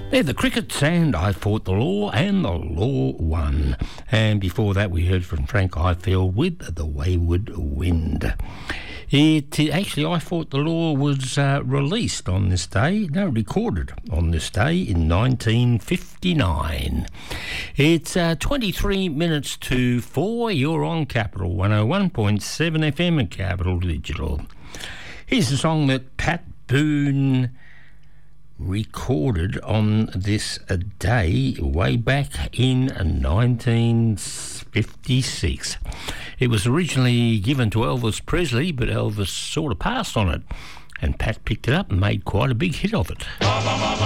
They're the Crickets, and I fought the law, and the law won. And before that, we heard from Frank Ifield with The Wayward Wind. Actually, I Fought the Law was released on this day, recorded on this day in 1959. It's 23 minutes to 4. You're on Capital 101.7 FM and Capital Digital. Here's a song that Pat Boone recorded on this day way back in 1956. It was originally given to Elvis Presley, but Elvis sort of passed on it, and Pat picked it up and made quite a big hit of it.